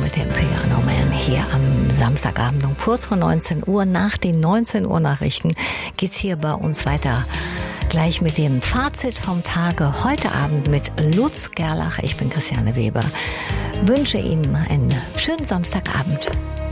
mit dem Piano Man hier am Samstagabend um kurz vor 19 Uhr. Nach den 19 Uhr Nachrichten geht's hier bei uns weiter. Gleich mit dem Fazit vom Tage heute Abend mit Lutz Gerlach. Ich bin Christiane Weber. Wünsche Ihnen einen schönen Samstagabend.